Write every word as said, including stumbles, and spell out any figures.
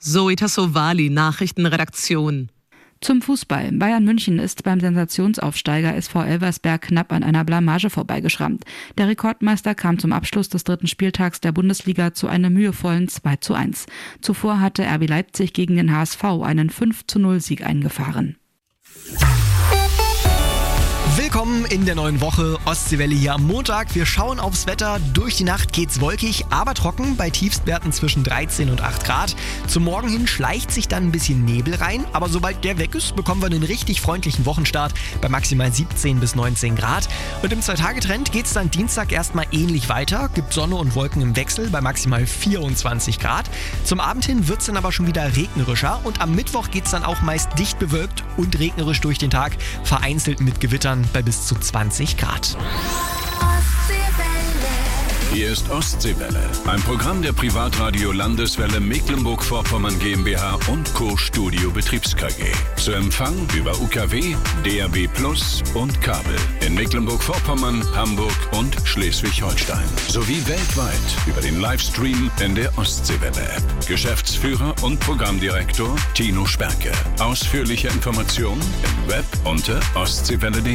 Zoe Tassovali, Nachrichtenredaktion. Zum Fußball. Bayern München ist beim Sensationsaufsteiger S V Elversberg knapp an einer Blamage vorbeigeschrammt. Der Rekordmeister kam zum Abschluss des dritten Spieltags der Bundesliga zu einem mühevollen zwei zu eins. Zuvor hatte R B Leipzig gegen den H S V einen fünf zu null Sieg eingefahren. Willkommen in der neuen Woche Ostseewelle hier am Montag. Wir schauen aufs Wetter. Durch die Nacht geht's wolkig, aber trocken bei Tiefstwerten zwischen dreizehn und acht Grad. Zum Morgen hin schleicht sich dann ein bisschen Nebel rein, aber sobald der weg ist, bekommen wir einen richtig freundlichen Wochenstart bei maximal siebzehn bis neunzehn Grad. Und im Zwei-Tage-Trend geht's dann Dienstag erstmal ähnlich weiter. Gibt Sonne und Wolken im Wechsel bei maximal vierundzwanzig Grad. Zum Abend hin wird's dann aber schon wieder regnerischer und am Mittwoch geht's dann auch meist dicht bewölkt und regnerisch durch den Tag, vereinzelt mit Gewittern bei bis zu zwanzig Grad. Hier ist Ostseewelle, ein Programm der Privatradio Landeswelle Mecklenburg-Vorpommern GmbH und Co. Studio Betriebs K G. Zu Empfang über U K W, D A B Plus und Kabel in Mecklenburg-Vorpommern, Hamburg und Schleswig-Holstein. Sowie weltweit über den Livestream in der Ostseewelle-App. Geschäftsführer und Programmdirektor Tino Sperke. Ausführliche Informationen im Web unter ostseewelle punkt de.